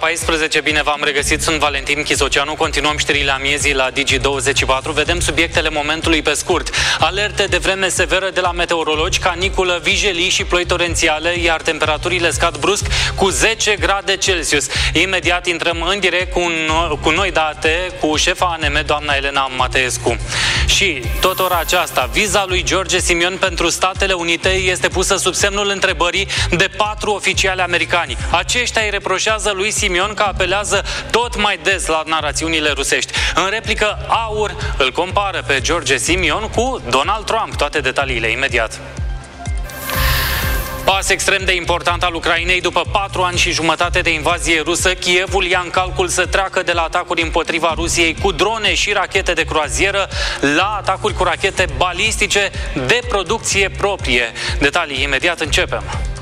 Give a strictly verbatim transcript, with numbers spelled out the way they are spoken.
paisprezece, bine v-am regăsit, sunt Valentin Chisoceanu, continuăm știrile amiezii la Digi douăzeci și patru, vedem subiectele momentului pe scurt. Alerte de vreme severă de la meteorologi, caniculă, vijelii și ploi torențiale, iar temperaturile scad brusc cu zece grade Celsius. Imediat intrăm în direct cu, no- cu noi date, cu șefa A N M, doamna Elena Mateescu. Și tot ora aceasta, viza lui George Simion pentru Statele Unite este pusă sub semnul întrebării de patru oficiali americani. Aceștia îi reproșează lui Simion că apelează tot mai des la narațiunile rusești. În replică, Aur îl compară pe George Simion cu Donald Trump. Toate detaliile imediat. Pas extrem de important al Ucrainei. După patru ani și jumătate de invazie rusă, Kievul ia în calcul să treacă de la atacuri împotriva Rusiei cu drone și rachete de croazieră la atacuri cu rachete balistice de producție proprie. Detalii imediat, începem.